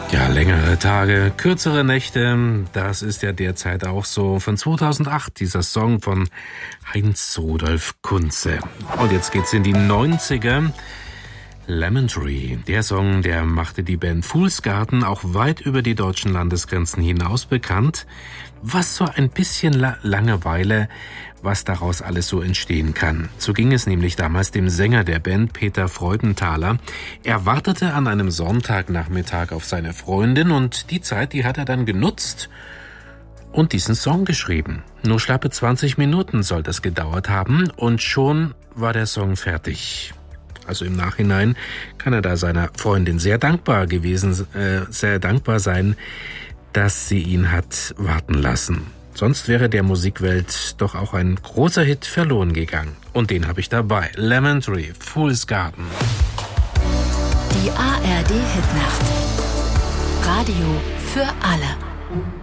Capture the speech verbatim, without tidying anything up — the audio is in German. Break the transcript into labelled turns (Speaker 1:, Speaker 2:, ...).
Speaker 1: Ja, längere Tage, kürzere Nächte, das ist ja derzeit auch so. Von zweitausendacht, dieser Song von Heinz Rudolf Kunze. Und jetzt geht's in die neunziger. Lemon Tree, der Song, der machte die Band Fool's Garden auch weit über die deutschen Landesgrenzen hinaus bekannt. Was so ein bisschen La- Langeweile, was daraus alles so entstehen kann. So ging es nämlich damals dem Sänger der Band, Peter Freudenthaler. Er wartete an einem Sonntagnachmittag auf seine Freundin und die Zeit, die hat er dann genutzt und diesen Song geschrieben. Nur schlappe zwanzig Minuten soll das gedauert haben und schon war der Song fertig. Also im Nachhinein kann er da seiner Freundin sehr dankbar gewesen, äh, sehr dankbar sein, dass sie ihn hat warten lassen. Sonst wäre der Musikwelt doch auch ein großer Hit verloren gegangen. Und den habe ich dabei. Lemon Tree, Fool's Garden.
Speaker 2: Die A R D Hitnacht. Radio für alle.